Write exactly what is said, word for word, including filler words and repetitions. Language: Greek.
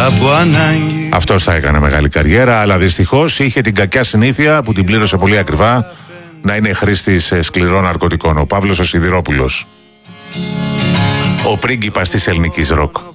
από ανάγκη. Αυτός θα έκανε μεγάλη καριέρα, αλλά δυστυχώς είχε την κακιά συνήθεια που την πλήρωσε πολύ ακριβά να είναι χρήστης σκληρών ναρκωτικών. Ο Παύλος ο Σιδηρόπουλος, ο πρίγκιπας της ελληνικής ροκ.